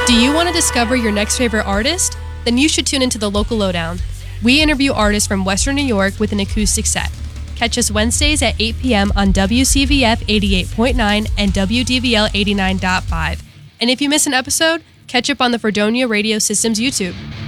Do you want to discover your next favorite artist? Then you should tune into the Local Lowdown. We interview artists from Western New York with an acoustic set. Catch us Wednesdays at 8 p.m. on WCVF 88.9 and WDVL 89.5. And if you miss an episode, catch up on the Fredonia Radio Systems YouTube.